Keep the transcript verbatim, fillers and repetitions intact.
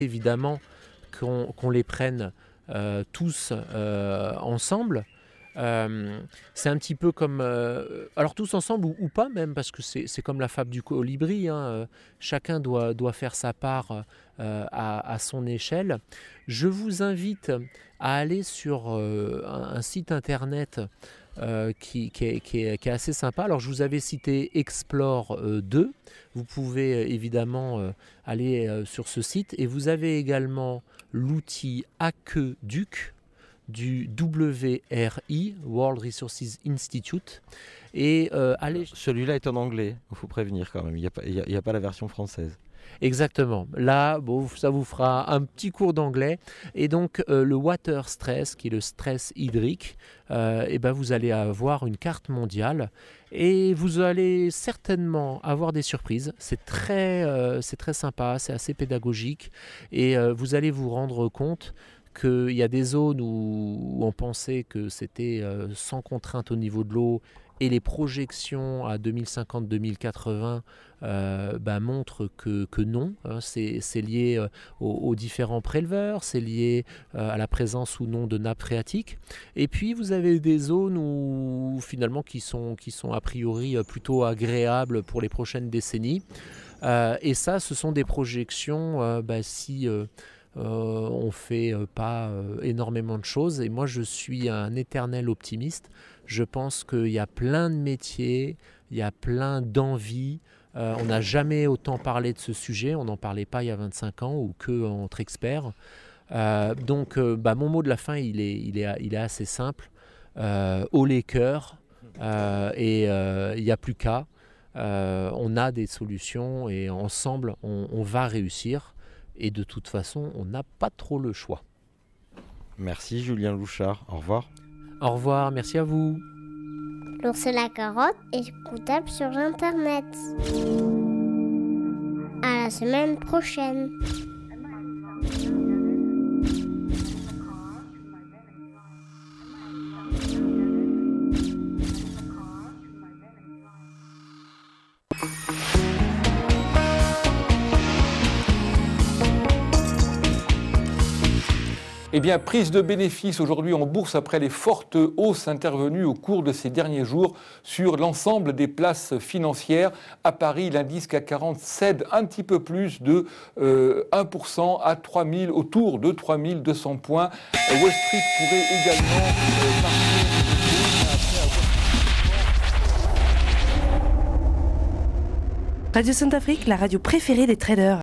évidemment qu'on, qu'on les prenne euh, tous euh, ensemble. Euh, c'est un petit peu comme, euh, alors tous ensemble ou, ou pas même, parce que c'est, c'est comme la fable du colibri, hein, euh, chacun doit, doit faire sa part euh, à, à son échelle. Je vous invite à aller sur euh, un, un site internet euh, qui, qui, est, qui, est, qui est assez sympa. Alors je vous avais cité Explore euh, deux, vous pouvez euh, évidemment euh, aller euh, sur ce site, et vous avez également l'outil Aqueduc du W R I, World Resources Institute. Et euh, allez... Celui-là est en anglais, il faut prévenir quand même, il n'y a, pas- il y a, il y a pas la version française. Exactement. Là, bon, ça vous fera un petit cours d'anglais. Et donc, euh, le water stress, qui est le stress hydrique, euh, et ben, vous allez avoir une carte mondiale et vous allez certainement avoir des surprises. C'est très, euh, c'est très sympa, c'est assez pédagogique, et euh, vous allez vous rendre compte qu'il y a des zones où, où on pensait que c'était euh, sans contrainte au niveau de l'eau, et les projections à deux mille cinquante deux mille quatre-vingts euh, bah, montrent que, que non. Hein, c'est, c'est lié euh, aux, aux différents préleveurs, c'est lié euh, à la présence ou non de nappes phréatiques. Et puis vous avez des zones où finalement qui sont, qui sont a priori plutôt agréables pour les prochaines décennies. Euh, et ça, ce sont des projections euh, bah, si... Euh, Euh, on fait euh, pas euh, énormément de choses, et moi je suis un éternel optimiste. Je pense qu'il y a plein de métiers, il y a plein d'envies. Euh, on n'a jamais autant parlé de ce sujet, on n'en parlait pas il y a vingt-cinq ans ou que entre experts. Euh, donc euh, bah, mon mot de la fin il est, il est, il est assez simple. Euh, haut les cœurs, euh, et il euh, n'y a plus qu'à. Euh, on a des solutions et ensemble on, on va réussir. Et de toute façon, on n'a pas trop le choix. Merci Julien Louchard, au revoir. Au revoir, merci à vous. L'ours et la carotte est écoutable sur Internet. À la semaine prochaine. Eh bien, prise de bénéfices aujourd'hui en bourse après les fortes hausses intervenues au cours de ces derniers jours sur l'ensemble des places financières. À Paris, l'indice C A C quarante cède un petit peu plus de euh, un pour cent à trois mille, autour de trois mille deux cents points. Wall Street pourrait également euh, marquer Radio Centrafrique, la radio préférée des traders.